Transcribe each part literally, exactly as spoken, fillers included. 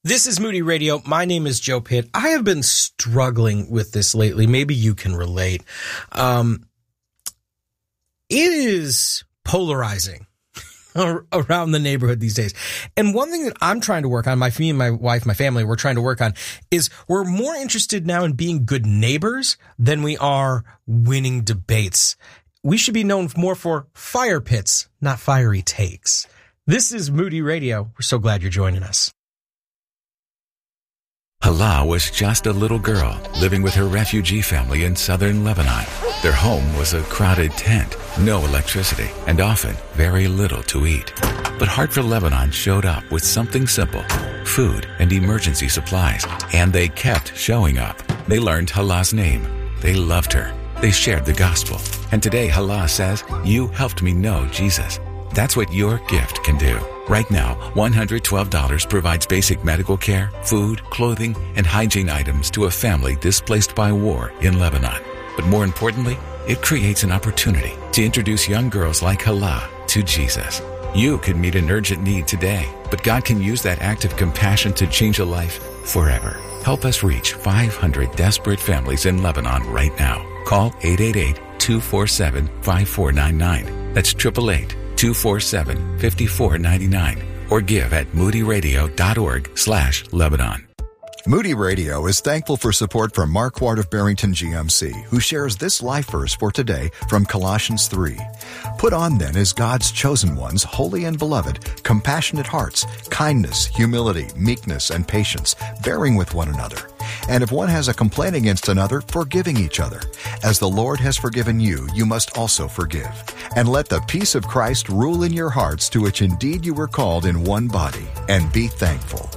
This is Moody Radio. My name is Joe Pitt. I have been struggling with this lately. Maybe you can relate. Um, it is polarizing around the neighborhood these days. And one thing that I'm trying to work on, my me and my wife, my family, we're trying to work on, is we're more interested now in being good neighbors than we are winning debates. We should be known more for fire pits, not fiery takes. This is Moody Radio. We're so glad you're joining us. Hala was just a little girl living with her refugee family in southern Lebanon. Their home was a crowded tent, no electricity, and often very little to eat. But Heart for Lebanon showed up with something simple, food and emergency supplies, and they kept showing up. They learned Hala's name. They loved her. They shared the gospel. And today Hala says, "You helped me know Jesus." That's what your gift can do. Right now, one hundred twelve dollars provides basic medical care, food, clothing, and hygiene items to a family displaced by war in Lebanon. But more importantly, it creates an opportunity to introduce young girls like Hala to Jesus. You could meet an urgent need today, but God can use that act of compassion to change a life forever. Help us reach five hundred desperate families in Lebanon right now. Call eight eight eight, two four seven, five four nine nine. That's eight eight eight, two four seven, five four nine nine. Or give at moodyradio.org slash Lebanon. Moody Radio is thankful for support from Mark Ward of Barrington G M C, who shares this life verse for today from Colossians three. Put on then as God's chosen ones, holy and beloved, compassionate hearts, kindness, humility, meekness, and patience, bearing with one another. And if one has a complaint against another, forgiving each other. As the Lord has forgiven you, you must also forgive. And let the peace of Christ rule in your hearts, to which indeed you were called in one body, and be thankful.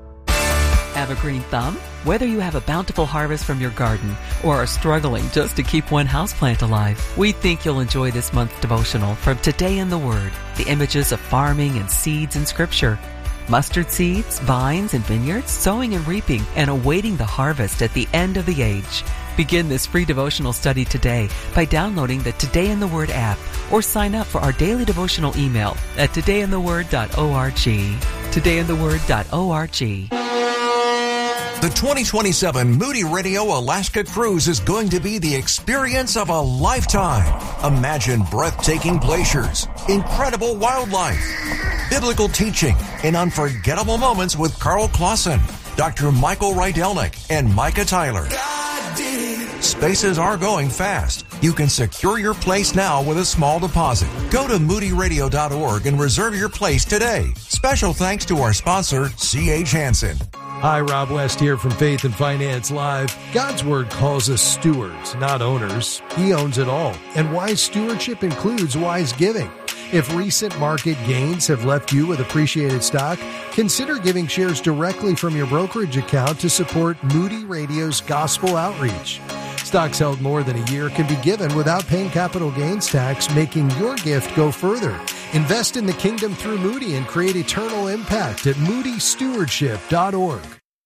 Have a green thumb? Whether you have a bountiful harvest from your garden or are struggling just to keep one houseplant alive, we think you'll enjoy this month's devotional from Today in the Word, the images of farming and seeds in Scripture. Mustard seeds, vines, and vineyards, sowing and reaping, and awaiting the harvest at the end of the age. Begin this free devotional study today by downloading the Today in the Word app or sign up for our daily devotional email at today in the word dot org. today in the word dot org. The twenty twenty-seven Moody Radio Alaska Cruise is going to be the experience of a lifetime. Imagine breathtaking glaciers, incredible wildlife, biblical teaching, and unforgettable moments with Carl Clausen, Doctor Michael Rydelnik, and Micah Tyler. Spaces are going fast. You can secure your place now with a small deposit. Go to moody radio dot org and reserve your place today. Special thanks to our sponsor, C H Hansen. Hi, Rob West here from Faith and Finance Live. God's Word calls us stewards, not owners. He owns it all. And wise stewardship includes wise giving. If recent market gains have left you with appreciated stock, consider giving shares directly from your brokerage account to support Moody Radio's gospel outreach. Stocks held more than a year can be given without paying capital gains tax, making your gift go further. Invest in the kingdom through Moody and create eternal impact at moody stewardship dot org.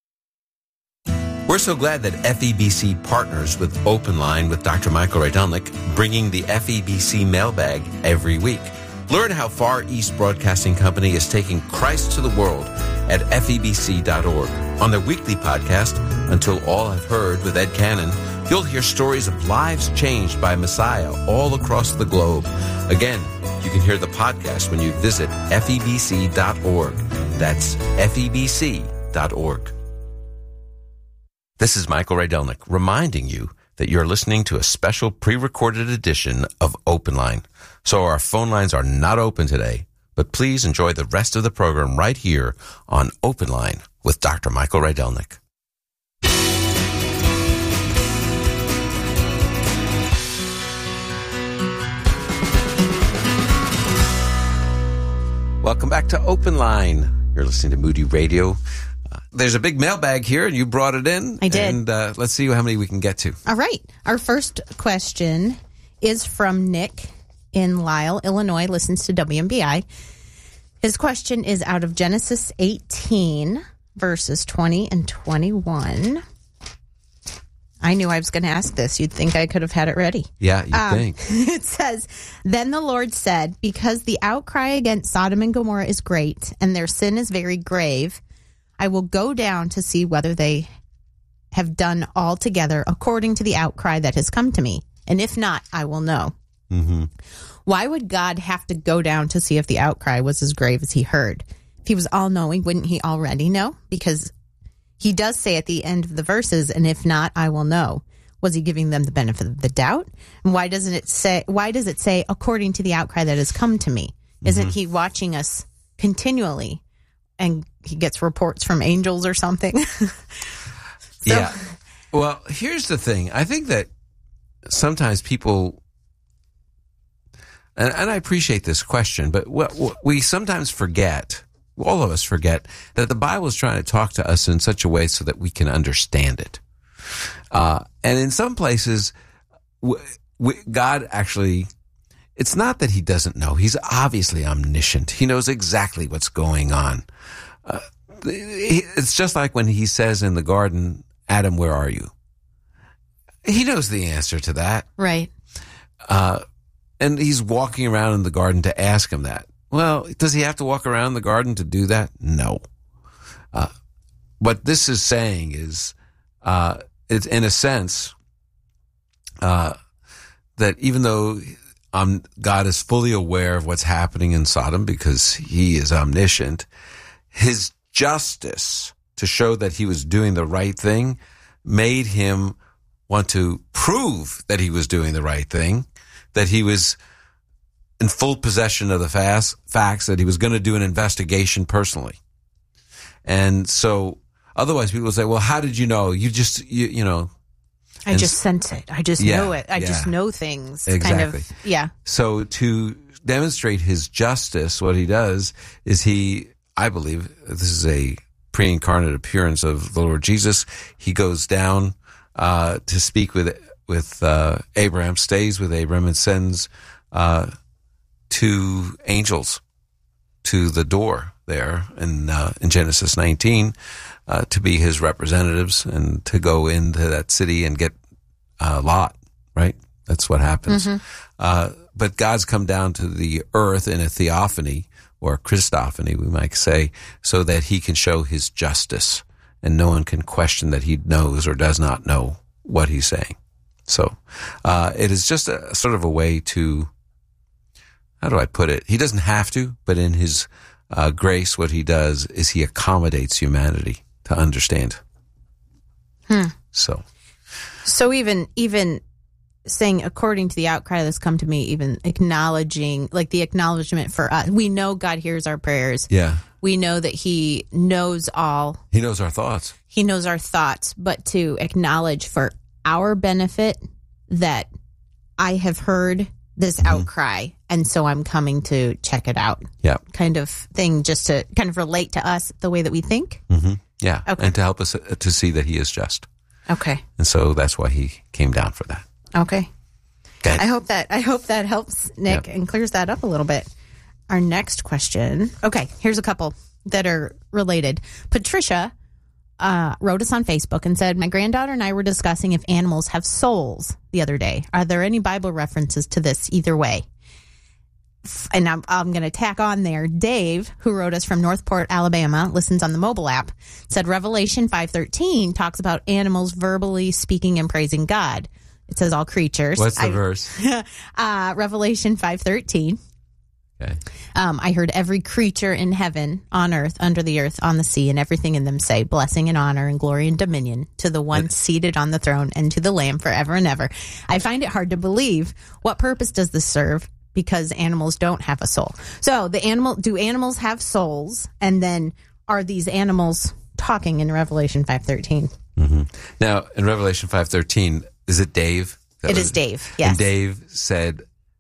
We're so glad that F E B C partners with Open Line with Doctor Michael Rydelnik, bringing the F E B C mailbag every week. Learn how Far East Broadcasting Company is taking Christ to the world at F E B C dot org. On their weekly podcast, Until All Have Heard with Ed Cannon, you'll hear stories of lives changed by Messiah all across the globe. Again, you can hear the podcast when you visit F E B C dot org. That's F E B C dot org. This is Michael Rydelnik reminding you that you're listening to a special pre-recorded edition of Open Line. So our phone lines are not open today, but please enjoy the rest of the program right here on Open Line with Doctor Michael Rydelnik. Welcome back to Open Line. You're listening to Moody Radio. Uh, there's a big mailbag here, and you brought it in. I did. And uh, let's see how many we can get to. All right. Our first question is from Nick in Lisle, Illinois, listens to W M B I. His question is out of Genesis eighteen, verses twenty and twenty-one. I knew I was going to ask this. You'd think I could have had it ready. Yeah, you'd um, think. It says, Then the Lord said, because the outcry against Sodom and Gomorrah is great, and their sin is very grave, I will go down to see whether they have done altogether according to the outcry that has come to me. And if not, I will know. Mm-hmm. Why would God have to go down to see if the outcry was as grave as he heard? If he was all-knowing, wouldn't he already know? Because he does say at the end of the verses, and if not, I will know. Was he giving them the benefit of the doubt? And why doesn't it say, why does it say, according to the outcry that has come to me? Isn't mm-hmm. he watching us continually? And he gets reports from angels or something? so, yeah. Well, here's the thing. I think that sometimes people, and, and I appreciate this question, but what, what we sometimes forget, all of us forget, that the Bible is trying to talk to us in such a way so that we can understand it. Uh, and in some places, w- w- God actually, it's not that he doesn't know. He's obviously omniscient. He knows exactly what's going on. Uh, it's just like when he says in the garden, Adam, where are you? He knows the answer to that. Right. Uh, and he's walking around in the garden to ask him that. Well, does he have to walk around the garden to do that? No. Uh, what this is saying is, uh, it's in a sense, uh, that even though um, God is fully aware of what's happening in Sodom because he is omniscient, his justice to show that he was doing the right thing made him want to prove that he was doing the right thing, that he was in full possession of the fast, facts, that he was going to do an investigation personally. And so otherwise people say, well, how did you know? You just, you, you know. I just sense it. I just yeah, know it. I yeah. just know things. Exactly. Kind of, yeah. So to demonstrate his justice, what he does is he, I believe, this is a pre-incarnate appearance of the Lord Jesus. He goes down uh, to speak with with uh, Abraham, stays with Abraham, and sends uh, two angels to the door there in uh, in Genesis nineteen uh, to be his representatives and to go into that city and get uh, Lot. Right, that's what happens. Mm-hmm. Uh, but God's come down to the earth in a theophany, or Christophany, we might say, so that he can show his justice, and no one can question that he knows or does not know what he's saying. So uh, it is just a sort of a way to, how do I put it? He doesn't have to, but in his uh, grace, what he does is he accommodates humanity to understand. Hmm. So, so even even saying, according to the outcry that's come to me, even acknowledging, like the acknowledgement for us, we know God hears our prayers. Yeah. We know that he knows all. He knows our thoughts. He knows our thoughts, but to acknowledge for our benefit that I have heard this mm-hmm. outcry, and so I'm coming to check it out. Yeah. Kind of thing, just to kind of relate to us the way that we think. Mm-hmm. Yeah. Okay. And to help us to see that he is just. Okay. And so that's why he came down for that. Okay. Good. I hope that I hope that helps, Nick, yep. and clears that up a little bit. Our next question. Okay, here's a couple that are related. Patricia uh, wrote us on Facebook and said, my granddaughter and I were discussing if animals have souls the other day. Are there any Bible references to this either way? And I'm, I'm going to tack on there. Dave, who wrote us from Northport, Alabama, listens on the mobile app, said Revelation five thirteen talks about animals verbally speaking and praising God. It says all creatures. What's the I, verse? uh, Revelation five thirteen. Okay. Um, I heard every creature in heaven, on earth, under the earth, on the sea, and everything in them say, blessing and honor and glory and dominion to the one seated on the throne and to the Lamb forever and ever. I find it hard to believe. What purpose does this serve? Because animals don't have a soul. So the animal, do animals have souls? And then are these animals talking in Revelation five thirteen? Mm-hmm. Now, in Revelation five thirteen, is it Dave? That it was, is Dave, yes. And Dave said,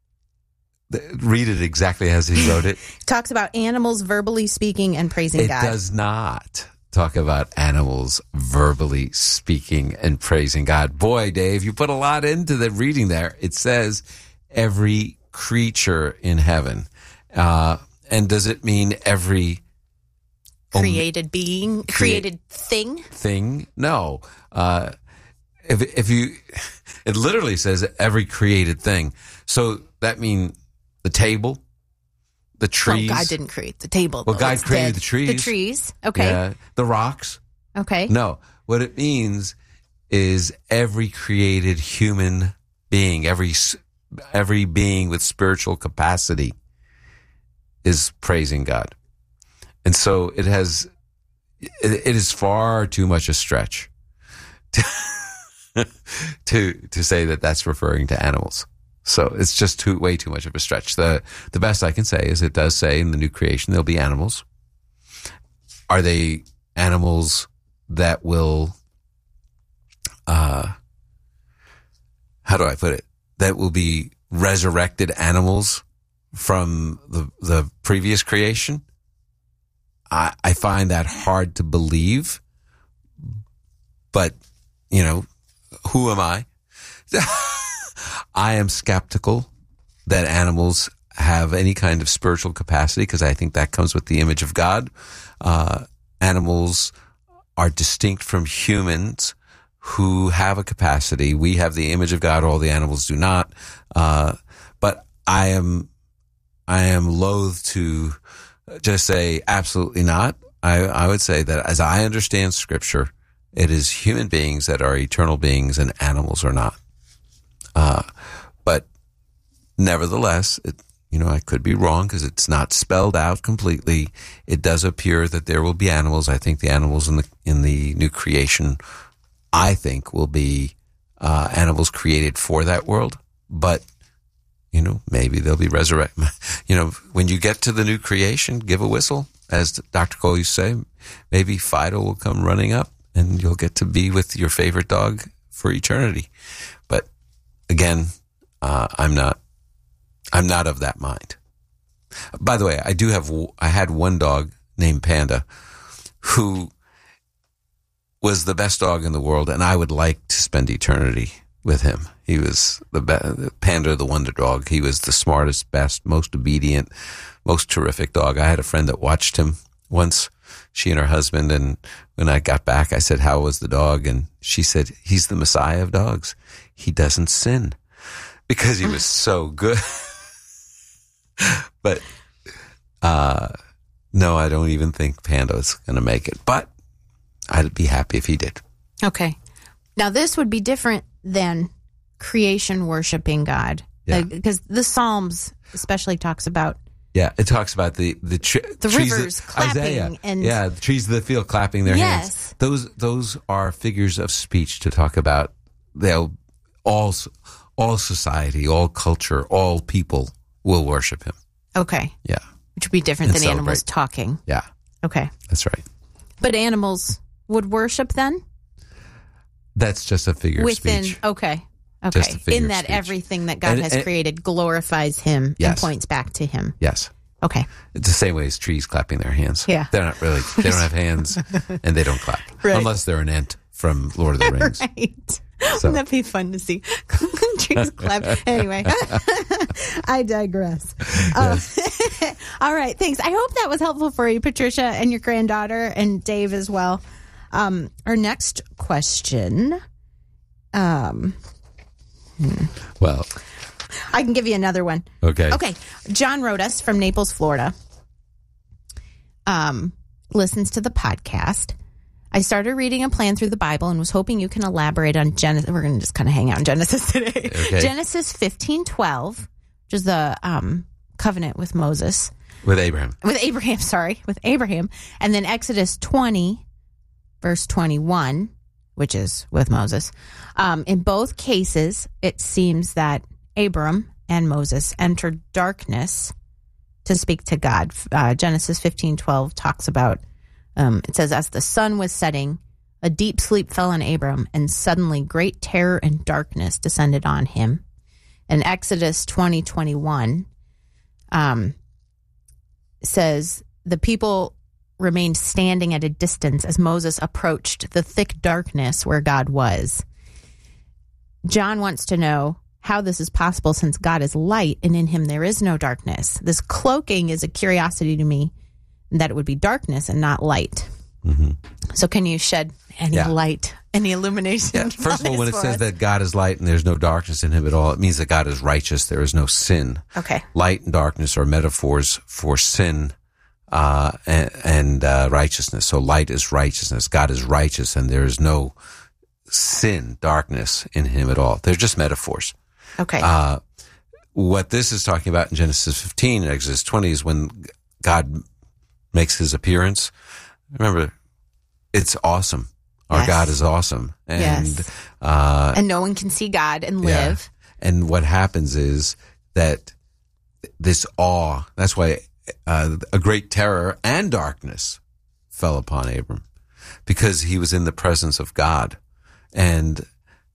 read it exactly as he wrote it. It talks about animals verbally speaking and praising it God. It does not talk about animals verbally speaking and praising God. Boy, Dave, you put a lot into the reading there. It says every creature in heaven. Uh, and does it mean every created being, created thing? Thing? No. Uh, if if you, it literally says every created thing. So that means the table, the trees. Well, God didn't create the table. Well, though. God It's created dead. the trees. The trees. Okay. Yeah, the rocks. Okay. No, what it means is every created human being, every every being with spiritual capacity is praising God. And so it has, it, it is far too much a stretch to, to, to say that that's referring to animals. So it's just too, way too much of a stretch. The, the best I can say is it does say in the new creation, there'll be animals. Are they animals that will, uh, how do I put it? That will be resurrected animals from the, the previous creation? I, I find that hard to believe, but, you know, who am I? I am skeptical that animals have any kind of spiritual capacity because I think that comes with the image of God. Uh, animals are distinct from humans who have a capacity. We have the image of God. All the animals do not. Uh, but I am, I am loath to just say absolutely not. I, I would say that as I understand Scripture, it is human beings that are eternal beings and animals are not. Uh, but nevertheless, it, you know, I could be wrong because it's not spelled out completely. It does appear that there will be animals. I think the animals in the in the new creation, I think, will be uh, animals created for that world. But you know, maybe they'll be resurrected. You know, when you get to the new creation, give a whistle, as Doctor Cole used to say. Maybe Fido will come running up, and you'll get to be with your favorite dog for eternity. But again, uh, I'm not. I'm not of that mind. By the way, I do have. I had one dog named Panda, who was the best dog in the world, and I would like to spend eternity with him. He was the be- Panda, the wonder dog. He was the smartest, best, most obedient, most terrific dog. I had a friend that watched him once, she and her husband, and when I got back, I said, "How was the dog?" And she said, "He's the Messiah of dogs. He doesn't sin," because he was so good. But uh, no, I don't even think Panda's going to make it. But I'd be happy if he did. Okay. Now, this would be different than creation worshiping God. Yeah. Because the Psalms especially talks about Yeah, it talks about the the, tr- the trees rivers that, clapping Isaiah, and yeah, the trees of the field clapping their Yes. hands. Those those are figures of speech to talk about they'll all all society, all culture, all people will worship him. Okay. Yeah, Which would be different And than animals celebrate. talking. yeah, Okay. that's right. But animals would worship then? That's just a figure Within, of speech. okay. Okay. Just a figure In of that speech. everything that God And- has and- created glorifies him and Yes. points back to him. Yes, Okay. it's the same way as trees clapping their hands. Yeah. they're not really. They don't have hands, and they don't clap Right. unless they're an ent from Lord of the Rings. Right. So- Wouldn't that be fun to see? Trees clap. Anyway, I digress. Uh, all right. Thanks. I hope that was helpful for you, Patricia, and your granddaughter, and Dave as well. Um, our next question. Um, Well, I can give you another one. okay. Okay. John wrote us from Naples, Florida. Um, listens to the podcast. I started reading a plan through the Bible and was hoping you can elaborate on Genesis. We're going to just kind of hang out on Genesis today. Okay. Genesis fifteen twelve, which is the um, covenant with Moses, With Abraham. with Abraham, sorry, with Abraham. And then Exodus twenty, verse twenty-one, which is with Moses. Um, in both cases, it seems that Abram and Moses entered darkness to speak to God. Uh, Genesis fifteen twelve talks about, um, it says, as the sun was setting, a deep sleep fell on Abram, and suddenly great terror and darkness descended on him. And Exodus twenty twenty-one um, says, the people remained standing at a distance as Moses approached the thick darkness where God was. John wants to know how this is possible since God is light and in him there is no darkness. This cloaking is a curiosity to me that it would be darkness and not light. Mm-hmm. So can you shed any Yeah. light any illumination? Yeah. First of all, when it for says us? that God is light and there's no darkness in him at all, it means that God is righteous. There is no sin. Okay. Light and darkness are metaphors for sin uh, and, and uh, righteousness. So light is righteousness. God is righteous, and there is no sin, darkness in him at all. They're just metaphors. Okay. Uh, what this is talking about in Genesis fifteen and Exodus twenty is when God makes his appearance. Remember, it's awesome. Our Yes. God is awesome. And, Yes. uh, and no one can see God and yeah. live. And what happens is that this awe, that's why uh, a great terror and darkness fell upon Abram, because he was in the presence of God. And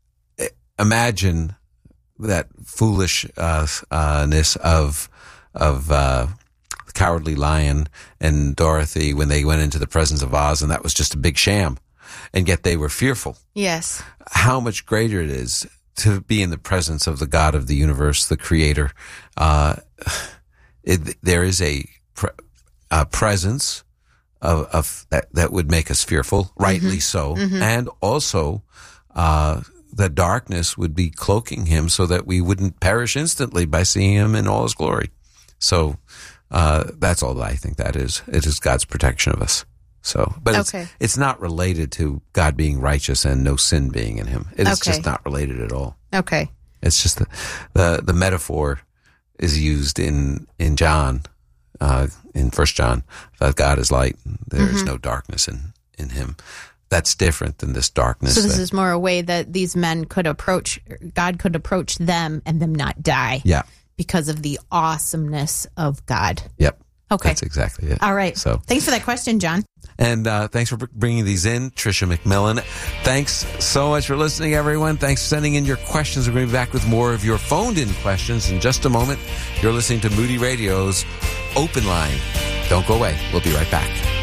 imagine that foolishness uh, of of uh, the Cowardly Lion and Dorothy when they went into the presence of Oz, and that was just a big sham, and yet they were fearful. Yes. How much greater it is to be in the presence of the God of the universe, the Creator. Uh, it, there is a, pre- a presence of, of that that would make us fearful, rightly Mm-hmm. so, Mm-hmm. and also. Uh, the darkness would be cloaking him so that we wouldn't perish instantly by seeing him in all his glory. So, uh, that's all that I think that is. It is God's protection of us. So, but it's, Okay. it's not related to God being righteous and no sin being in him. It is Okay. just not related at all. Okay. It's just the, the, the metaphor is used in, in John, uh, in First John, that God is light. There is Mm-hmm. no darkness in, in him. That's different than this darkness. So this that- is more a way that these men could approach, God could approach them and them not die. Yeah. Because of the awesomeness of God. Yep. Okay. That's exactly it. All right. So, Thanks for that question, John. and uh, thanks for br- bringing these in, Tricia McMillan. Thanks so much for listening, everyone. Thanks for sending in your questions. We're going to be back with more of your phoned-in questions in just a moment. You're listening to Moody Radio's Open Line. Don't go away. We'll be right back.